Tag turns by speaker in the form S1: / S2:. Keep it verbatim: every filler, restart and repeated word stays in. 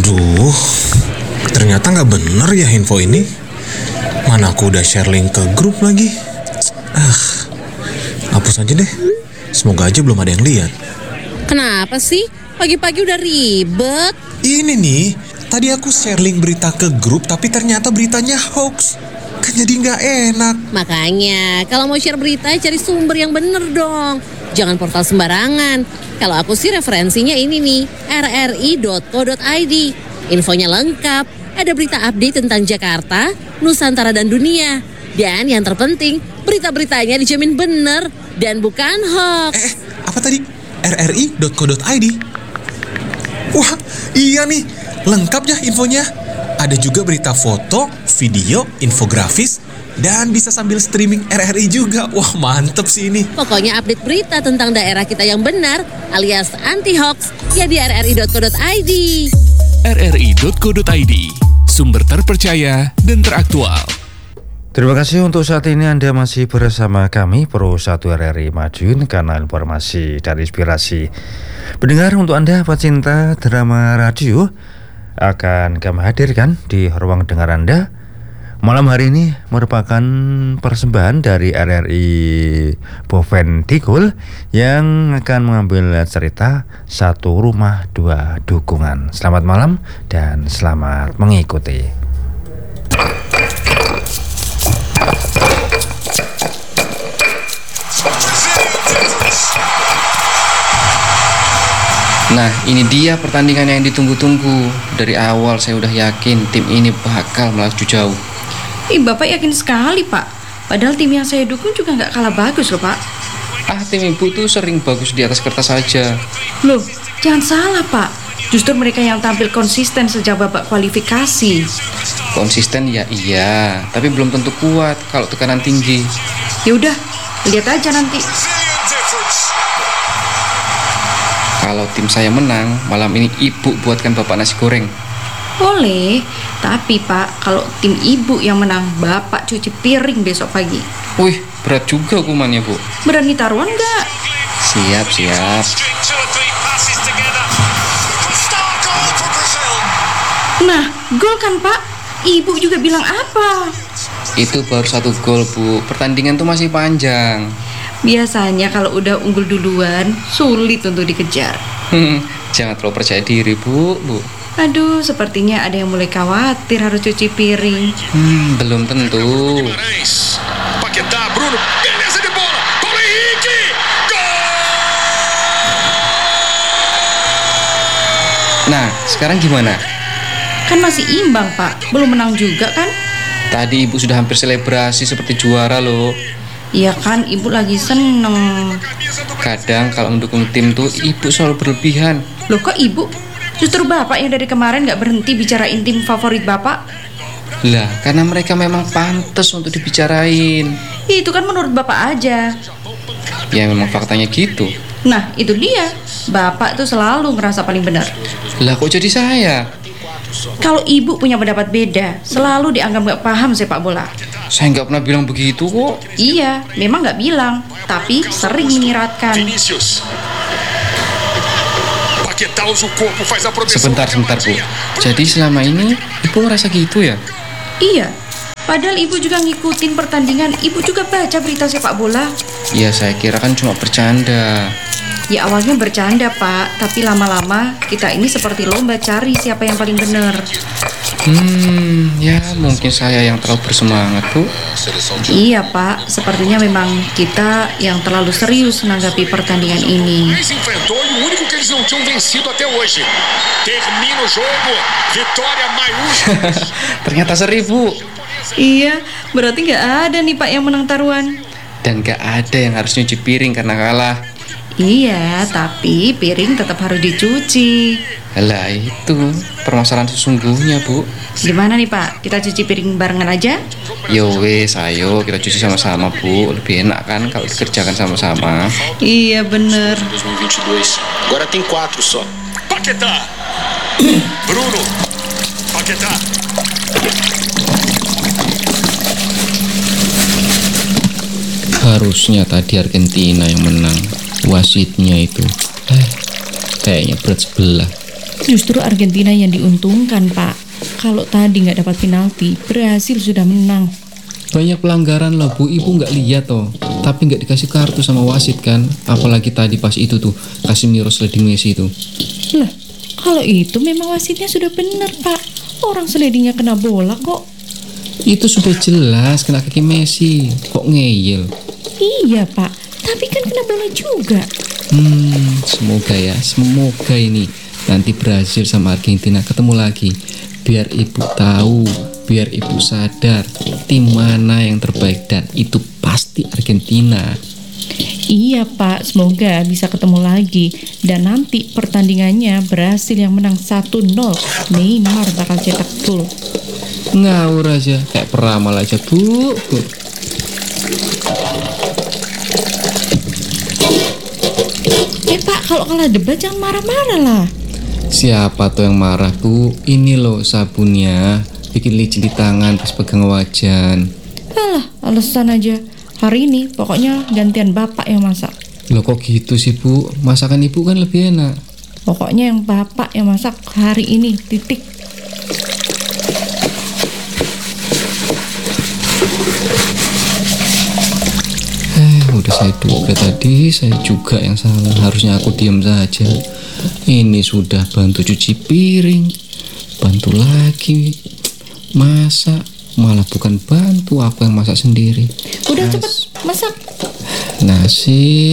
S1: Aduh, ternyata nggak bener ya info ini. Mana aku udah share link ke grup lagi. Ah, hapus aja deh. Semoga aja belum ada yang lihat.
S2: Kenapa sih? Pagi-pagi udah ribet.
S1: Ini nih, tadi aku share link berita ke grup tapi ternyata beritanya hoax. Kan jadi nggak enak.
S2: Makanya, kalau mau share berita cari sumber yang bener dong. Jangan portal sembarangan. Kalau aku sih referensinya ini nih, r r i dot co dot i d. Infonya lengkap, ada berita update tentang Jakarta, Nusantara dan dunia. Dan yang terpenting, berita-beritanya dijamin bener dan bukan hoax.
S1: Eh, apa tadi? r r i dot co dot i d. Wah, iya nih, lengkap ya infonya. Ada juga berita foto, video, infografis, dan bisa sambil streaming R R I juga. Wah, mantep sih ini.
S2: Pokoknya update berita tentang daerah kita yang benar alias anti-hoax ya di r r i dot co dot i d.
S3: r r i dot co dot i d, sumber terpercaya dan teraktual.
S4: Terima kasih untuk saat ini Anda masih bersama kami Pro satu R R I Madiun, kanal informasi dan inspirasi. Pendengar, untuk Anda pecinta drama radio, akan kami hadirkan di ruang dengar Anda. Malam hari ini merupakan persembahan dari R R I Boven Digul yang akan mengambil cerita Satu Rumah Dua Dukungan. Selamat malam dan selamat mengikuti.
S5: Nah, ini dia pertandingan yang ditunggu-tunggu. Dari awal saya udah yakin tim ini bakal melaju jauh.
S6: Ih, Bapak yakin sekali, Pak. Padahal tim yang saya dukung juga nggak kalah bagus loh, Pak.
S5: Ah, tim ibu tuh sering bagus di atas kertas saja.
S6: Loh, jangan salah, Pak. Justru mereka yang tampil konsisten sejak babak kualifikasi.
S5: Konsisten ya iya, tapi belum tentu kuat kalau tekanan tinggi.
S6: Ya udah, lihat aja nanti.
S5: Kalau tim saya menang, malam ini ibu buatkan bapak nasi goreng.
S6: Boleh, tapi Pak, kalau tim ibu yang menang, Bapak cuci piring besok pagi.
S5: Wih, berat juga hukumannya, Bu.
S6: Berani taruhan nggak?
S5: Siap, siap.
S6: Nah, gol kan Pak? Ibu juga bilang apa?
S5: Itu baru satu gol, Bu. Pertandingan tuh masih panjang.
S6: Biasanya kalau udah unggul duluan, sulit untuk dikejar.
S5: Hmm, jangan terlalu percaya diri, Bu, Bu.
S6: Aduh, sepertinya ada yang mulai khawatir harus cuci piring.
S5: Hmm, belum tentu. Nah, sekarang gimana?
S6: Kan masih imbang, Pak. Belum menang juga kan?
S5: Tadi ibu sudah hampir selebrasi seperti juara loh.
S6: Iya kan, ibu lagi seneng.
S5: Kadang kalau mendukung tim tuh ibu selalu berlebihan.
S6: Loh kok ibu? Justru bapak yang dari kemarin gak berhenti bicarain tim favorit bapak.
S5: Lah, karena mereka memang pantas untuk dibicarain.
S6: Itu kan menurut bapak aja.
S5: Ya memang faktanya gitu.
S6: Nah, itu dia. Bapak tuh selalu ngerasa paling benar.
S5: Lah kok jadi saya?
S6: Kalau ibu punya pendapat beda, selalu dianggap gak paham sepak bola.
S5: Saya nggak pernah bilang begitu kok.
S6: Iya, memang nggak bilang, tapi sering menyiratkan.
S5: Sebentar, sebentar Bu. Jadi selama ini ibu ngerasa gitu ya?
S6: Iya, padahal ibu juga ngikutin pertandingan. Ibu juga baca berita sepak bola.
S5: Ya saya kira kan cuma bercanda.
S6: Ya awalnya bercanda Pak, tapi lama-lama kita ini seperti lomba cari siapa yang paling benar.
S5: Hmm, ya mungkin saya yang terlalu bersemangat, Bu.
S6: Iya, Pak. Sepertinya memang kita yang terlalu serius menanggapi pertandingan ini.
S5: Ternyata seribu.
S6: Iya, berarti nggak ada nih Pak yang menang taruhan.
S5: Dan nggak ada yang harus nyuci piring karena kalah.
S6: Iya, tapi piring tetap harus dicuci.
S5: Lah itu permasalahan sesungguhnya, Bu.
S6: Gimana nih Pak, kita cuci piring barengan aja?
S5: Yo wes, ayo kita cuci sama-sama, Bu. Lebih enak kan kalau dikerjakan sama-sama.
S6: Iya bener.
S7: Agora tem quatro só. Paquetá. Bruno. Paquetá.
S5: Harusnya tadi Argentina yang menang. Wasitnya itu eh, kayaknya berat sebelah.
S6: Justru Argentina yang diuntungkan, Pak. Kalau tadi nggak dapat penalti, Brasil sudah menang.
S5: Banyak pelanggaran loh Bu, Ibu nggak lihat toh. Tapi nggak dikasih kartu sama wasit kan. Apalagi tadi pas itu tuh Casemiro sliding Messi itu.
S6: Lah, kalau itu memang wasitnya sudah benar, Pak. Orang slidingnya kena bola kok.
S5: Itu sudah jelas kena kaki Messi. Kok ngeyel?
S6: Iya, Pak. Tapi kan kena bola juga.
S5: Hmm, semoga ya, semoga ini nanti Brasil sama Argentina ketemu lagi. Biar Ibu tahu, biar Ibu sadar tim mana yang terbaik, dan itu pasti Argentina.
S6: Iya, Pak. Semoga bisa ketemu lagi. Dan nanti pertandingannya Brasil yang menang satu nol. Neymar bakal cetak gol.
S5: Ngawur aja, kayak peramal aja Bu, Bu.
S6: Eh, Pak, kalau kalah debat jangan marah-marah lah.
S5: Siapa tuh yang marah Bu? Ini loh sabunnya, bikin licin di tangan pas pegang wajan.
S6: Alah, alasan aja. Hari ini pokoknya gantian Bapak yang masak.
S5: Loh kok gitu sih Bu? Masakan Ibu kan lebih enak.
S6: Pokoknya yang Bapak yang masak hari ini, titik.
S5: Eh, udah saya duga tadi, saya juga yang salah. Harusnya aku diam saja. Ini sudah bantu cuci piring, bantu lagi masak, malah bukan bantu, aku yang masak sendiri.
S6: Udah
S5: Nas-
S6: cepet masak.
S5: Nasi